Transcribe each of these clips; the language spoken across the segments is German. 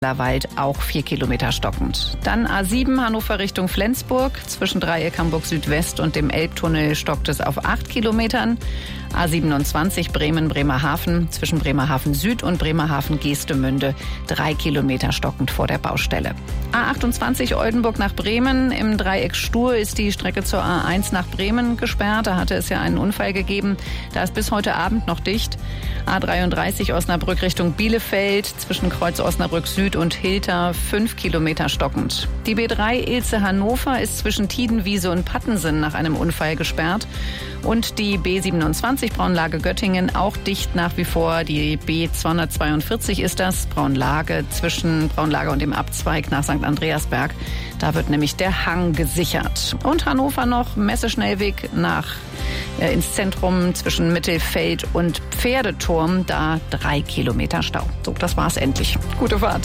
Wald auch 4 Kilometer stockend. Dann A7 Hannover Richtung Flensburg. Zwischen Dreieck Hamburg Südwest und dem Elbtunnel stockt es auf 8 Kilometern. A27 Bremen-Bremerhaven. Zwischen Bremerhaven Süd und Bremerhaven-Geestemünde 3 Kilometer stockend vor der Baustelle. A28 Oldenburg nach Bremen. Im Dreieck Stur ist die Strecke zur A1 nach Bremen gesperrt. Da hatte es ja einen Unfall gegeben. Da ist bis heute Abend noch dicht. A33 Osnabrück Richtung Bielefeld. Zwischen Kreuz Osnabrück Süd und Hilter 5 Kilometer stockend. Die B3 Ilze-Hannover ist zwischen Tiedenwiese und Pattensen nach einem Unfall gesperrt. Und die B27 Braunlage Göttingen auch dicht nach wie vor. Die B242 ist das. Braunlage zwischen Braunlage und dem Abzweig nach St. Andreasberg. Da wird nämlich der Hang gesichert. Und Hannover noch Messeschnellweg ins Zentrum zwischen Mittelfeld und Pferdeturm. Da 3 Kilometer Stau. So, das war's endlich. Gute Fahrt.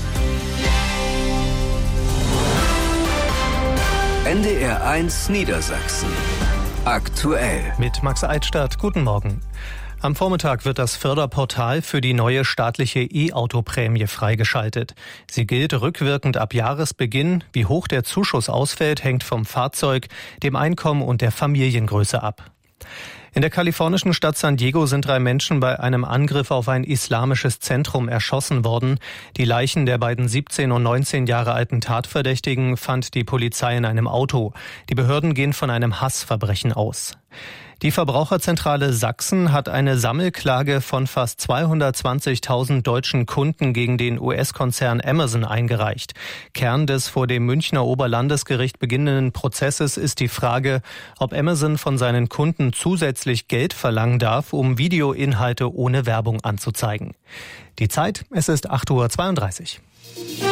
NDR 1 Niedersachsen. Aktuell. Mit Max Eidstadt. Guten Morgen. Am Vormittag wird das Förderportal für die neue staatliche E-Auto-Prämie freigeschaltet. Sie gilt rückwirkend ab Jahresbeginn. Wie hoch der Zuschuss ausfällt, hängt vom Fahrzeug, dem Einkommen und der Familiengröße ab. In der kalifornischen Stadt San Diego sind 3 Menschen bei einem Angriff auf ein islamisches Zentrum erschossen worden. Die Leichen der beiden 17 und 19 Jahre alten Tatverdächtigen fand die Polizei in einem Auto. Die Behörden gehen von einem Hassverbrechen aus. Die Verbraucherzentrale Sachsen hat eine Sammelklage von fast 220.000 deutschen Kunden gegen den US-Konzern Amazon eingereicht. Kern des vor dem Münchner Oberlandesgericht beginnenden Prozesses ist die Frage, ob Amazon von seinen Kunden zusätzlich Geld verlangen darf, um Videoinhalte ohne Werbung anzuzeigen. Die Zeit, es ist 8:32 Uhr.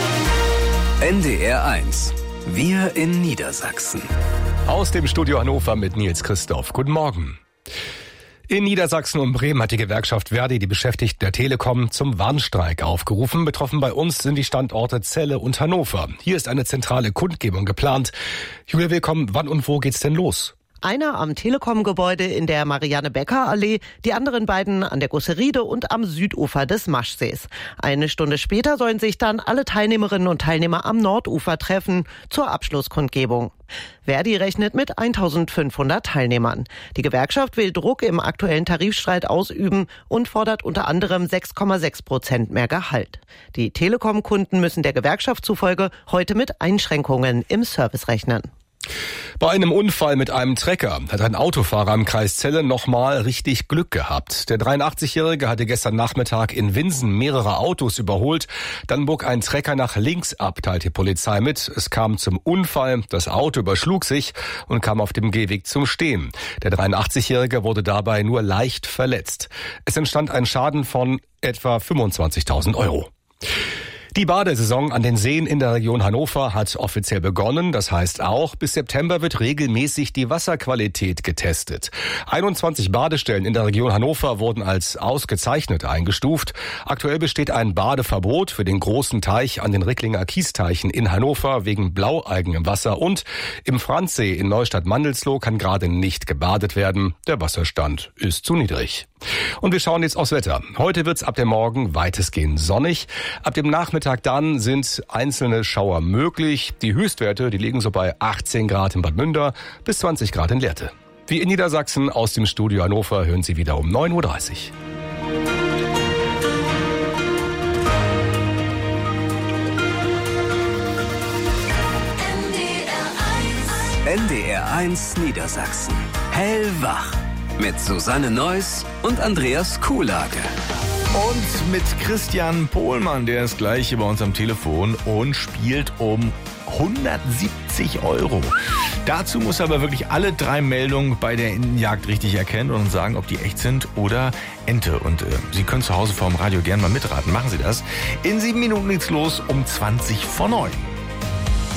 NDR 1. Wir in Niedersachsen. Aus dem Studio Hannover mit Nils Christoph. Guten Morgen. In Niedersachsen und Bremen hat die Gewerkschaft Verdi die Beschäftigten der Telekom zum Warnstreik aufgerufen. Betroffen bei uns sind die Standorte Celle und Hannover. Hier ist eine zentrale Kundgebung geplant. Julia, willkommen. Wann und wo geht's denn los? Einer am Telekom-Gebäude in der Marianne-Becker-Allee, die anderen beiden an der Gusseride und am Südufer des Maschsees. Eine Stunde später sollen sich dann alle Teilnehmerinnen und Teilnehmer am Nordufer treffen zur Abschlusskundgebung. Verdi rechnet mit 1.500 Teilnehmern. Die Gewerkschaft will Druck im aktuellen Tarifstreit ausüben und fordert unter anderem 6,6% mehr Gehalt. Die Telekom-Kunden müssen der Gewerkschaft zufolge heute mit Einschränkungen im Service rechnen. Bei einem Unfall mit einem Trecker hat ein Autofahrer im Kreis Celle nochmal richtig Glück gehabt. Der 83-Jährige hatte gestern Nachmittag in Winsen mehrere Autos überholt. Dann bog ein Trecker nach links ab, teilte die Polizei mit. Es kam zum Unfall, das Auto überschlug sich und kam auf dem Gehweg zum Stehen. Der 83-Jährige wurde dabei nur leicht verletzt. Es entstand ein Schaden von etwa 25.000 Euro. Die Badesaison an den Seen in der Region Hannover hat offiziell begonnen. Das heißt auch, bis September wird regelmäßig die Wasserqualität getestet. 21 Badestellen in der Region Hannover wurden als ausgezeichnet eingestuft. Aktuell besteht ein Badeverbot für den großen Teich an den Ricklinger Kiesteichen in Hannover wegen Blaualgen im Wasser. Und im Franzsee in Neustadt-Mandelsloh kann gerade nicht gebadet werden. Der Wasserstand ist zu niedrig. Und wir schauen jetzt aufs Wetter. Heute wird's ab dem Morgen weitestgehend sonnig. Ab dem Nachmittag dann sind einzelne Schauer möglich. Die Höchstwerte, die liegen so bei 18 Grad in Bad Münder bis 20 Grad in Lehrte. Wie in Niedersachsen aus dem Studio Hannover hören Sie wieder um 9:30 Uhr. NDR 1 Niedersachsen. Hellwach. Mit Susanne Neuss und Andreas Kuhlage. Und mit Christian Pohlmann, der ist gleich hier bei uns am Telefon und spielt um 170 Euro. Dazu muss er aber wirklich alle 3 Meldungen bei der Entenjagd richtig erkennen und sagen, ob die echt sind oder Ente. Und Sie können zu Hause vorm Radio gerne mal mitraten. Machen Sie das. In 7 Minuten geht's los um 20 vor 9.